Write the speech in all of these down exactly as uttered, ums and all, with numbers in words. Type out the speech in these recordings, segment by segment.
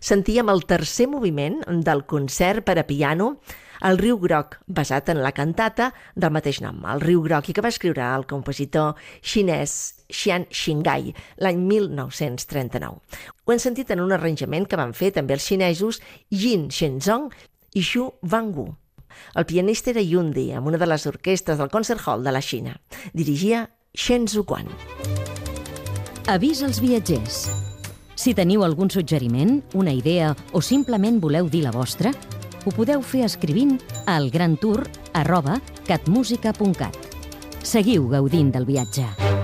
sentíem el tercer moviment del concert per a piano El riu groc, basat en la cantata del mateix nom, El riu groc, i que va escriure el compositor xinès Xian Xingai l'any mil nou-cents trenta-nou. Ho hem sentit en un arranjament que van fer també els xinesos Jin Shenzong i Xu Wangwu. El pianista era Yundi, amb una de les orquestres del Concert Hall de la Xina. Dirigia Shen Zuquan. Avís als viatgers. Si teniu algun suggeriment, una idea o simplement voleu dir la vostra, ho podeu fer escrivint a elgrantour arroba catmusica punt cat. Seguiu gaudint del viatge.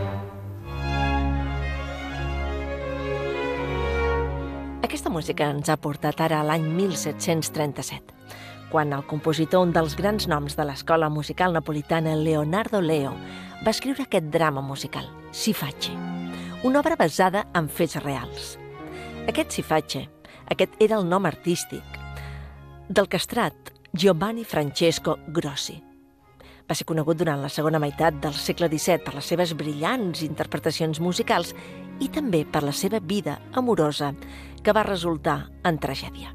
Aquesta música ens ha portat ara a l'any mil set-cents trenta-set, quan el compositor, un dels grans noms de l'escola musical napolitana, Leonardo Leo, va escriure aquest drama musical, Siface, una obra basada en fets reals. Aquest Siface, aquest era el nom artístic del castrat Giovanni Francesco Grossi. Va ser conegut durant la segona meitat del segle disset per les seves brillants interpretacions musicals i també per la seva vida amorosa, que va resultar en tragèdia.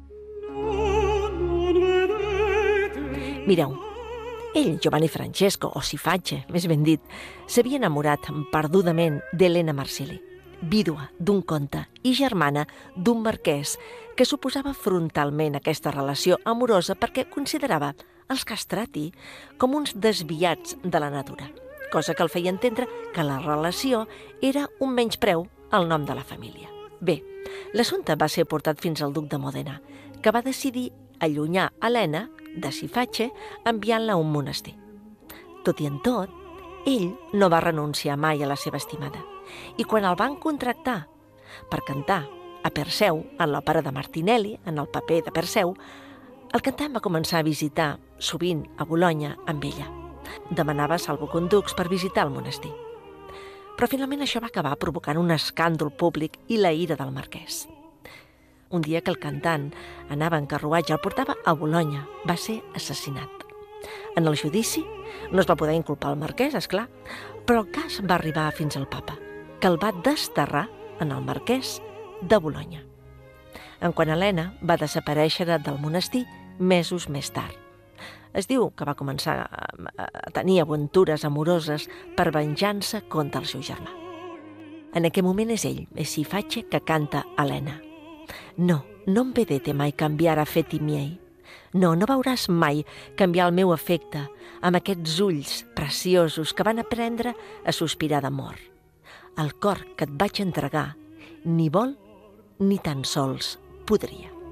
Mireu, ell, Giovanni Francesco, o Siface, més ben dit, s'havia enamorat perdudament d'Elena Marsili, vídua d'un comte i germana d'un marquès, que suposava frontalment aquesta relació amorosa perquè considerava els castrati com uns desviats de la natura, cosa que el feia entendre que la relació era un menyspreu al nom de la família. Bé, l'assumpte va ser portat fins al duc de Mòdena, que va decidir allunyar Helena de Siface enviant-la a un monestir. Tot i en tot, ell no va renunciar mai a la seva estimada, i quan el van contractar per cantar a Perseu, en l'òpera de Martinelli, en el paper de Perseu, el cantant va començar a visitar sovint a Bolonya amb ella. Demanava salvoconducs per visitar el monestir. Però finalment això va acabar provocant un escàndol públic i la ira del marquès. Un dia que el cantant anava en carruatge, el portava a Bolonya, va ser assassinat. En el judici no es va poder inculpar el marquès, esclar, però el cas va arribar fins al papa, que el va desterrar en el marquès de Bolonya. En quant Helena va desaparèixer del monestir mesos més tard. Es diu que va començar a tenir aventures amoroses per venjança contra el seu germà. En aquest moment és ell, és Siface, que canta Helena. No, no em vedete mai canviare affetti miei. No, no veuràs mai canviar el meu afecte amb aquests ulls preciosos que van aprendre a sospirar d'amor. El cor que et vaig entregar ni vol ni tan sols podria.